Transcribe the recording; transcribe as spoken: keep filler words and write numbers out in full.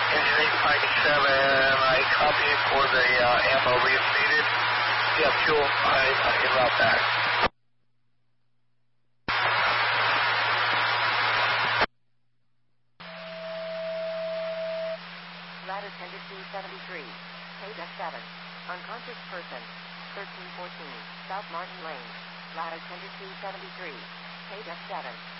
Engine eight five seven, I copy it for the uh, ammo if needed. Yeah, fuel, I, I can route back. Ladder attended two seventy-three, page F seven, unconscious person, thirteen fourteen, South Martin Lane. Ladder attended two seventy-three, page F seven.